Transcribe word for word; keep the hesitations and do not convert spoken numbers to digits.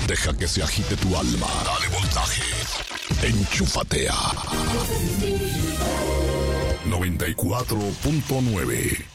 Deja que se agite tu alma. Dale voltaje. Enchúfate a noventa y cuatro punto nueve.